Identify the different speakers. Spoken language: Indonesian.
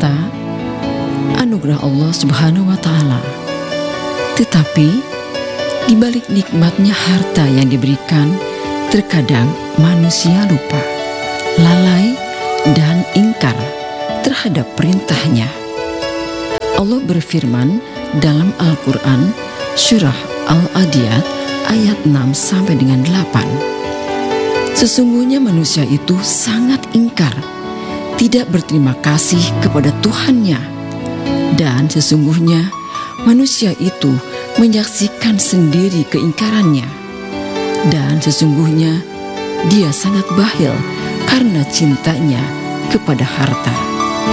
Speaker 1: harta anugerah Allah Subhanahu wa Ta'ala. Tetapi di balik nikmatnya harta yang diberikan, terkadang manusia lupa, lalai, dan ingkar terhadap perintahnya. Allah berfirman dalam Al-Quran surah Al-Adiyat ayat 6 sampai dengan 8. Sesungguhnya manusia itu sangat ingkar, tidak berterima kasih kepada Tuhannya, dan sesungguhnya manusia itu menyaksikan sendiri keingkarannya, dan sesungguhnya dia sangat bakhil karena cintanya kepada harta.